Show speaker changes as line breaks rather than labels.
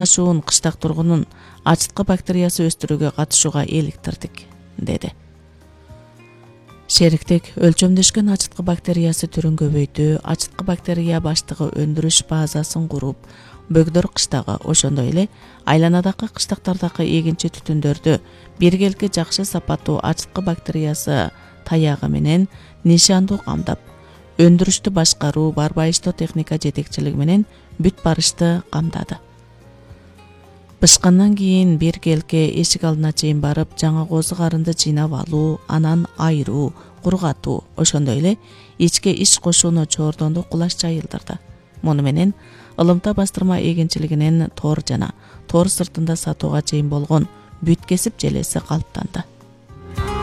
ашуун кыштак тургунун ачыткы бактериясы өстүрүүгө катышууга иликтирдик, деди. Шериктик өлчөмдөшкөн ачыткы бактериясы түрүн көбөйтүү, ачыткы бактерия баштыгы өндүрүш базасын куруп, бөгдөр кыштагы, ошондой эле айланадагы кыштактардагы эгинчи түтүндөрдү биргеликке жакшы сапаттуу ачыткы бактериясы таягы менен нишандуу камдап, өндүрүштү башкаруу, барбайыштоо техника жетекчилиги менен бүт барышты камдады. Бышкандан кийин биргеликке эшик алдына чейин барып, жаңы козу карынды жыйнап алуу, анан айыруу, кургатуу, ошондой эле ичке иш кошууну чоордондо кулаш жайылдырды. Муну менен ылымта бастырма эгинчилигинен тор жана тор сыртында сатууга чейин болгон бүт кесип желеси калыптанды.